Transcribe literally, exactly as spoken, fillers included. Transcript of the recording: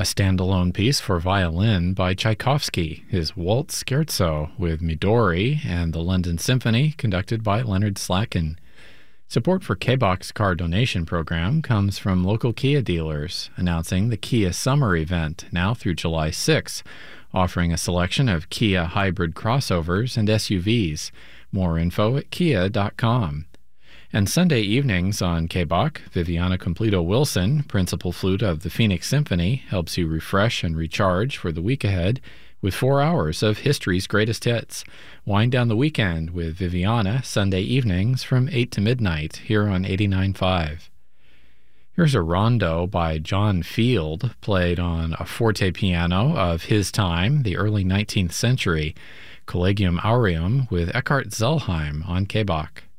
A standalone piece for violin by Tchaikovsky, his Waltz Scherzo with Midori and the London Symphony, conducted by Leonard Slacken. Support for K B O C's car donation program comes from local Kia dealers, announcing the Kia Summer event now through July sixth, offering a selection of Kia hybrid crossovers and S U Vs. More info at kia dot com. And Sunday evenings on K B O C, Viviana Completo Wilson, principal flute of the Phoenix Symphony, helps you refresh and recharge for the week ahead with four hours of history's greatest hits. Wind down the weekend with Viviana Sunday evenings from eight to midnight here on eighty-nine point five. Here's a rondo by John Field, played on a forte piano of his time, the early nineteenth century, Collegium Aureum with Eckhart Zellheim on K B O C.